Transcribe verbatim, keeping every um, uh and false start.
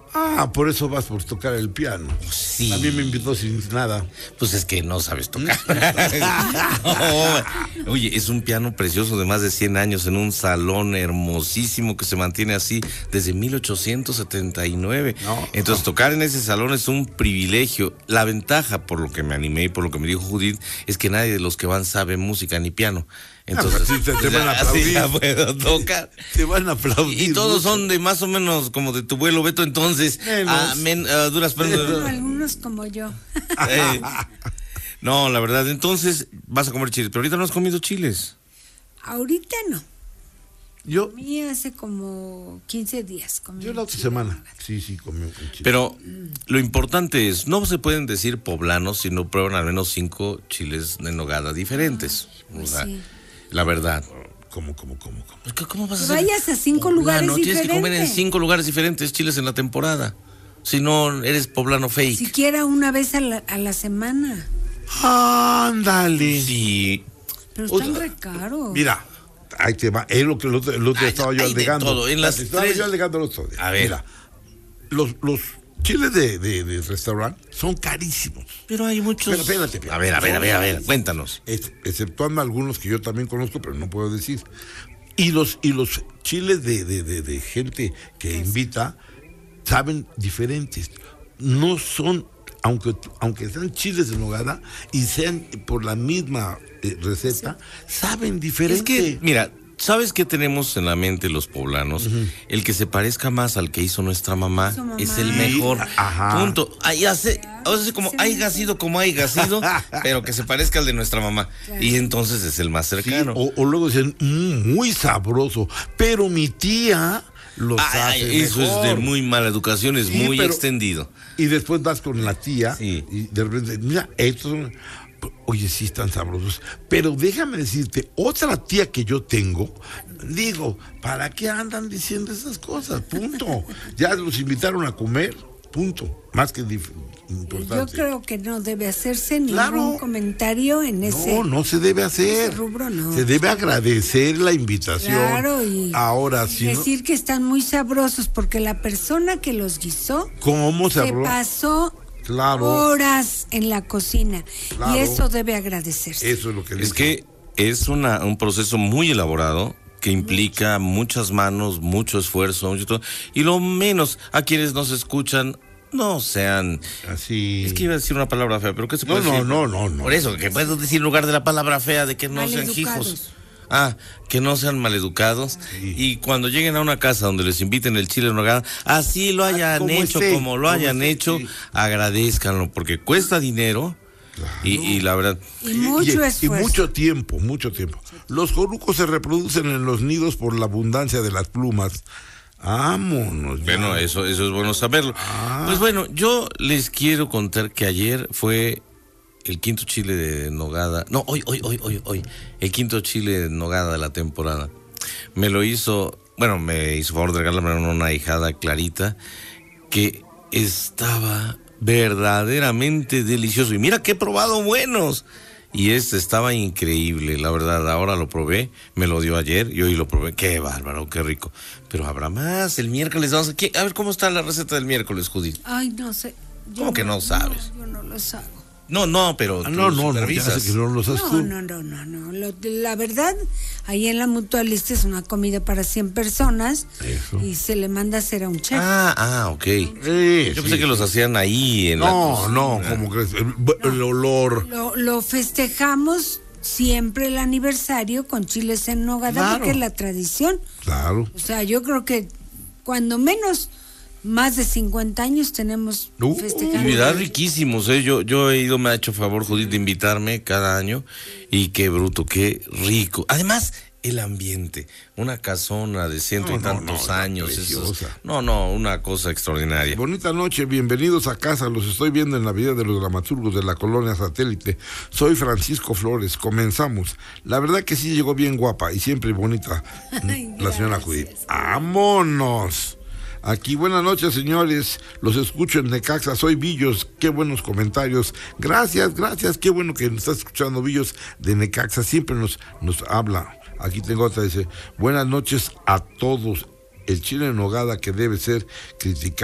Ah, por eso vas por tocar el piano. Sí. A mí me invitó sin nada. Pues es que no sabes tocar. No. Oye, es un piano precioso de más de cien años en un salón hermosísimo que se mantiene así desde mil ochocientos setenta y nueve. No, Entonces, no. tocar en ese salón es un privilegio. La ventaja, por lo que me animé y por lo que me dijo Judith, es que nadie de los que van sabe música ni piano. Entonces, ah, sí, te, te van a aplaudir. Así ya puedo tocar. Te van a aplaudir. Y, y todos mucho. son de más o menos como de tu abuelo Beto, entonces, a, men, a duras penas. Bueno, algunos como yo. Eh, no, la verdad, entonces vas a comer chiles, pero ahorita no has comido chiles. Ahorita no. Yo. Comí hace como quince días. Comí yo la otra semana. Sí, sí, comí un chile. Pero mm. lo importante es, no se pueden decir poblanos si no prueban al menos cinco chiles de nogada diferentes. Ah, pues o sea, sí. La verdad. ¿Cómo, cómo, cómo, cómo? ¿Qué, ¿Cómo vas a hacer? Vayas a cinco poblano, lugares diferentes. Tienes que comer en cinco lugares diferentes chiles en la temporada. Si no, eres poblano fake. Siquiera una vez a la, a la semana. Ándale. Sí. Pero están re caros. Mira, ahí te va. Es lo que el otro, el otro Ay, estaba yo alegando. Todo. En las estaba tres... yo alegando el otro día. A ver. Mira, los, los chiles de, de, de restaurante son carísimos. Pero hay muchos. Pero espérate, espérate. A ver, a ver, a ver, a ver, cuéntanos. Es, exceptuando algunos que yo también conozco, pero no puedo decir. Y los, y los chiles de, de, de, de gente que invita saben diferentes. No son, aunque, aunque sean chiles de nogada y sean por la misma eh, receta, sí. saben diferente. Es que, mira, ¿sabes qué tenemos en la mente los poblanos? Uh-huh. El que se parezca más al que hizo nuestra mamá, mamá. es el mejor. Ajá. Punto. Ahí hace, o sea, como haya sido como haya sido, pero que se parezca al de nuestra mamá. Claro. Y entonces es el más cercano. Sí, o, o luego dicen, mmm, muy sabroso, pero mi tía los Ay, hace eso mejor. Es de muy mala educación, es sí, muy pero, extendido. Y después vas con la tía sí. y de repente, mira, estos son... Oye, sí están sabrosos, pero déjame decirte, otra tía que yo tengo, digo, ¿para qué andan diciendo esas cosas? Punto. Ya los invitaron a comer, punto. Más que dif- importante. Yo creo que no debe hacerse claro. ningún comentario en ese No, no se debe hacer. Ese rubro, no. Se debe agradecer la invitación. Claro, y ahora sí. Decir ¿no? que están muy sabrosos, porque la persona que los guisó ¿Cómo se sabroso? pasó Claro. horas en la cocina. Claro. Y eso debe agradecerse. Eso es lo que Es dice. que es una, un proceso muy elaborado que implica Mucho. muchas manos, mucho esfuerzo, mucho todo, y lo menos a quienes nos escuchan no sean así. Es que iba a decir una palabra fea, pero ¿qué se puede no, decir? No, no, no, no. Por eso, que puedo decir en lugar de la palabra fea de que no sean hijos. Ah, que no sean maleducados sí. Y cuando lleguen a una casa donde les inviten el chile en nogada, así lo hayan como hecho, esté, como lo hayan esté, hecho, sí. agradézcanlo, porque cuesta dinero. Claro. y, y la verdad y mucho y, esfuerzo y mucho tiempo, mucho tiempo. Los jorucos se reproducen en los nidos por la abundancia de las plumas. Vámonos. Bueno, eso, eso es bueno saberlo. Ah. Pues bueno, yo les quiero contar que ayer fue el quinto chile de nogada. No, hoy, hoy, hoy, hoy, hoy. El quinto chile de nogada de la temporada. Me lo hizo, bueno, me hizo favor de regalarme una ahijada Clarita, que estaba verdaderamente delicioso. Y mira que he probado buenos. Y este estaba increíble, la verdad. Ahora lo probé, me lo dio ayer y hoy lo probé. Qué bárbaro, qué rico. Pero habrá más. El miércoles vamos a... A ver cómo está la receta del miércoles, Judith. Ay, no sé. ¿Cómo que no sabes? No, yo no lo sabe. No, no, pero ah, no, no, no, ya sé que no lo sabes no, tú. No, no, no, no. Lo, la verdad, ahí en la Mutualista es una comida para cien personas. Eso. Y se le manda a hacer a un chef. Ah, ah, ok. Sí, Yo pensé sí, que sí. los hacían ahí en no, la No, no, como crees, el, no, el olor. Lo, lo festejamos siempre el aniversario con chiles en nogada, claro. Porque es la tradición. Claro. O sea, yo creo que cuando menos... Más de cincuenta años tenemos uh, festejando. Y mira, riquísimos, ¿eh? Yo, yo he ido, me ha hecho favor, Judith, de invitarme cada año. Y qué bruto, qué rico. Además, el ambiente. Una casona de ciento no, y tantos no, no, años. Esos, no, no, una cosa extraordinaria. Bonita noche, bienvenidos a casa. Los estoy viendo en la vida de los dramaturgos de la colonia Satélite. Soy Francisco Flores. Comenzamos. La verdad que sí llegó bien guapa y siempre bonita. Ay, la señora Judith. ¡Vámonos! Aquí, buenas noches, señores. Los escucho en Necaxa. Soy Villos. Qué buenos comentarios. Gracias, gracias. Qué bueno que nos estás escuchando, Villos de Necaxa. Siempre nos, nos habla. Aquí tengo otra. Dice, buenas noches a todos. El chile en nogada que debe ser criticado.